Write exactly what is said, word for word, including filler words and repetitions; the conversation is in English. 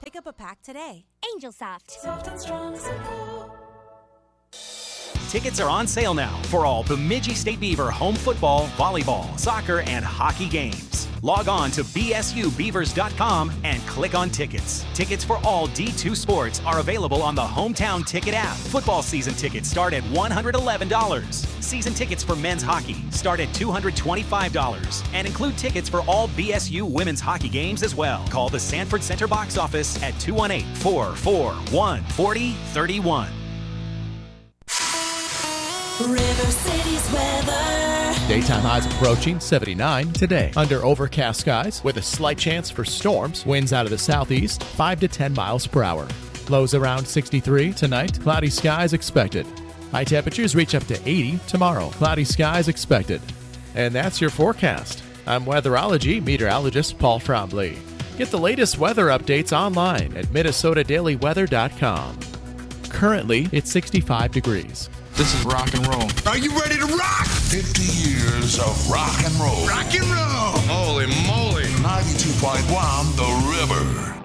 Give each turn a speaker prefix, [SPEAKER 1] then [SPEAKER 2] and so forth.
[SPEAKER 1] Pick up a pack today.
[SPEAKER 2] Angel Soft.
[SPEAKER 3] Soft and strong, simple.
[SPEAKER 4] Tickets are on sale now for all Bemidji State Beaver home football, volleyball, soccer, and hockey games. Log on to b s u beavers dot com and click on tickets. Tickets for all D two sports are available on the Hometown Ticket app. Football season tickets start at one hundred eleven dollars. Season tickets for men's hockey start at two hundred twenty-five dollars and include tickets for all B S U women's hockey games as well. Call the Sanford Center box office at two one eight, four four one, four zero three one.
[SPEAKER 3] River City's weather.
[SPEAKER 5] Daytime highs approaching seventy-nine today. Under overcast skies with a slight chance for storms. Winds out of the southeast, five to ten miles per hour. Lows around sixty-three tonight. Cloudy skies expected. High temperatures reach up to eighty tomorrow. Cloudy skies expected. And that's your forecast. I'm weatherology meteorologist Paul Trombley. Get the latest weather updates online at minnesota daily weather dot com. Currently, it's sixty-five degrees.
[SPEAKER 6] This is rock and roll.
[SPEAKER 7] Are you ready to rock?
[SPEAKER 8] fifty years of rock and roll.
[SPEAKER 7] Rock and roll.
[SPEAKER 6] Holy moly.
[SPEAKER 8] ninety-two point one The River.